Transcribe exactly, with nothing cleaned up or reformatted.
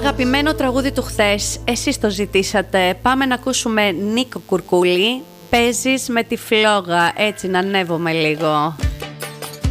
αγαπημένο τραγούδι του χθες, εσείς το ζητήσατε. Πάμε να ακούσουμε Νίκο Κουρκούλη. Παίζεις με τη φλόγα, έτσι να ανέβομαι λίγο.